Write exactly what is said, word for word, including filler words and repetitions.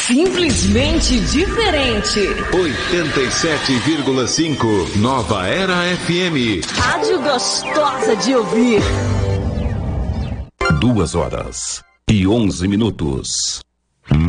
Simplesmente diferente. oitenta e sete vírgula cinco Nova Era F M. Rádio gostosa de ouvir. Duas horas e onze minutos.